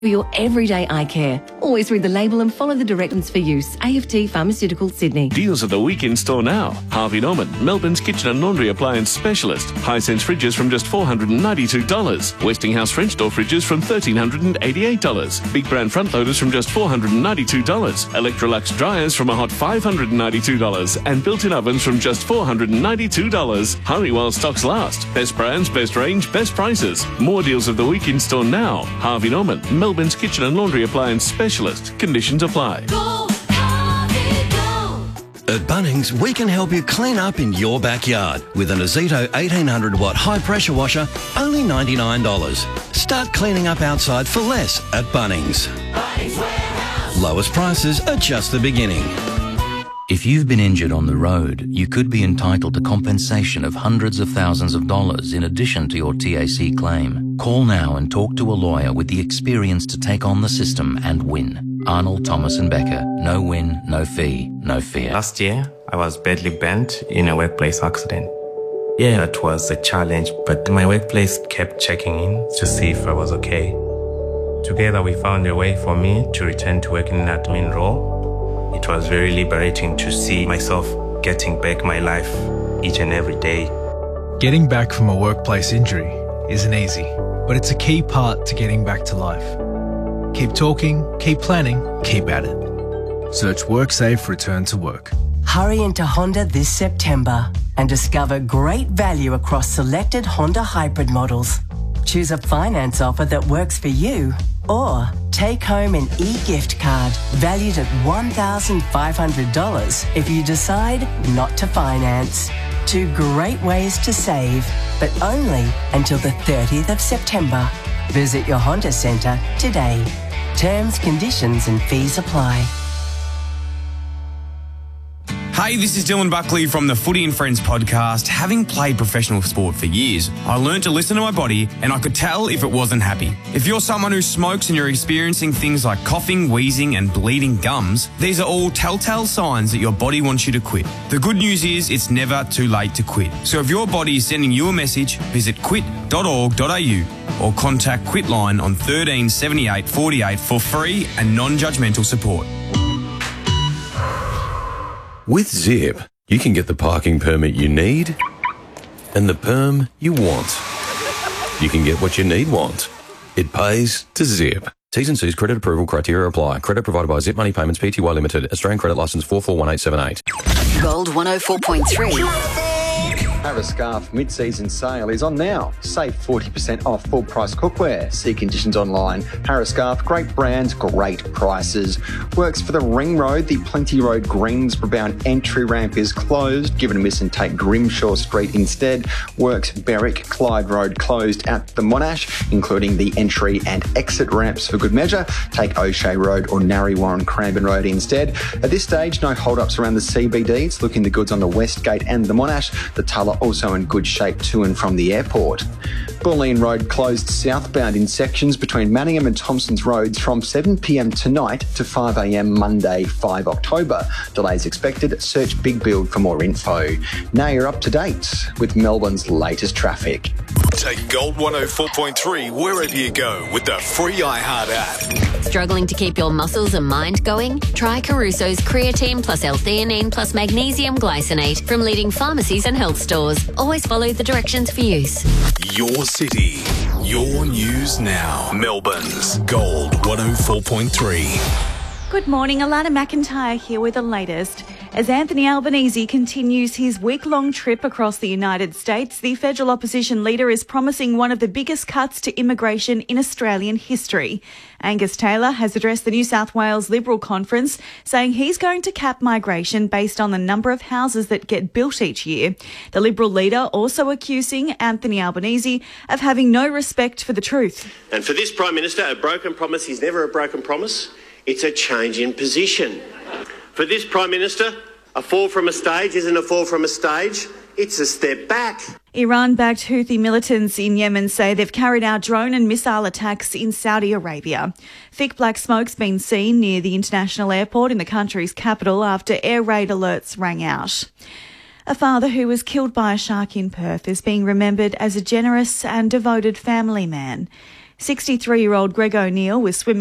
For your everyday eye care, always read the label and follow the directions for use. AFT Pharmaceuticals, Sydney. Deals of the week in store now. Harvey Norman, Melbourne's kitchen and laundry appliance specialist. Hisense fridges from just $492. Westinghouse French door fridges from $1,388. Big brand front loaders from just $492. Electrolux dryers from a hot $592. And built-in ovens from just $492. Hurry while stocks last. Best brands, best range, best prices. More deals of the week in store now. Harvey Norman, Melbourne's kitchen and laundry appliance specialist. Conditions apply. Go, Harvey, go. At Bunnings, we can help you clean up in your backyard with an Azito 1800-watt high-pressure washer, only $99. Start cleaning up outside for less at Bunnings. Bunnings Warehouse. Lowest prices are just the beginning. If you've been injured on the road, you could be entitled to compensation of hundreds of thousands of dollars in addition to your TAC claim. Call now and talk to a lawyer with the experience to take on the system and win. Arnold, Thomas and Becker. No win, no fee, no fear. Last year, I was badly bent in a workplace accident. Yeah, it was a challenge, but my workplace kept checking in to see if I was okay. Together, we found a way for me to return to working in an admin role. It was very liberating to see myself getting back my life each and every day. Getting back from a workplace injury isn't easy, but it's a key part to getting back to life. Keep talking, keep planning, keep at it. Search WorkSafe Return to Work. Hurry into Honda this September and discover great value across selected Honda hybrid models. Choose a finance offer that works for you, or take home an e-gift card valued at $1,500 if you decide not to finance. Two great ways to save, but only until the 30th of September. Visit your Honda Centre today. Terms, conditions and fees apply. Hey, this is Dylan Buckley from the Footy and Friends podcast. Having played professional sport for years, I learned to listen to my body and I could tell if it wasn't happy. If you're someone who smokes and you're experiencing things like coughing, wheezing and bleeding gums, these are all telltale signs that your body wants you to quit. The good news is it's never too late to quit. So if your body is sending you a message, visit quit.org.au or contact Quitline on 13 78 48 for free and non-judgmental support. With Zip, you can get the parking permit you need and the perm you want. You can get what you want. It pays to Zip. T's and C's credit approval criteria apply. Credit provided by Zip Money Payments Pty Limited. Australian credit licence 441878. Gold 104.3. Harris Scarf mid-season sale is on now. Save 40% off full price cookware. See conditions online. Harris Scarf, great brands, great prices. Works for the Ring Road. The Plenty Road Greensboro-bound entry ramp is closed. Give it a miss and take Grimshaw Street instead. Works Berwick Clyde Road closed at the Monash, including the entry and exit ramps for good measure. Take O'Shea Road or Narre Warren Cranbourne Road instead. At this stage, no hold-ups around the CBDs. Looking the goods on the West Gate and the Monash. The Tulla also in good shape to and from the airport. Bulleen Road closed southbound in sections between Manningham and Thompson's Roads from 7 p.m. tonight to 5 a.m. Monday, 5 October. Delays expected. Search Big Build for more info. Now you're up to date with Melbourne's latest traffic. Take Gold 104.3 wherever you go with the free iHeart app. Struggling to keep your muscles and mind going? Try Caruso's creatine plus L-theanine plus magnesium glycinate from leading pharmacies and health stores. Always follow the directions for use. Your city, your news now. Melbourne's Gold 104.3. Good morning, Alana McIntyre here with the latest. As Anthony Albanese continues his week-long trip across the United States, the federal opposition leader is promising one of the biggest cuts to immigration in Australian history. Angus Taylor has addressed the New South Wales Liberal Conference, saying he's going to cap migration based on the number of houses that get built each year. The Liberal leader also accusing Anthony Albanese of having no respect for the truth. And for this Prime Minister, a broken promise is never a broken promise. It's a change in position. For this Prime Minister, a fall from a stage isn't a fall from a stage, it's a step back. Iran-backed Houthi militants in Yemen say they've carried out drone and missile attacks in Saudi Arabia. Thick black smoke's been seen near the international airport in the country's capital after air raid alerts rang out. A father who was killed by a shark in Perth is being remembered as a generous and devoted family man. 63-year-old Greg O'Neill was swimming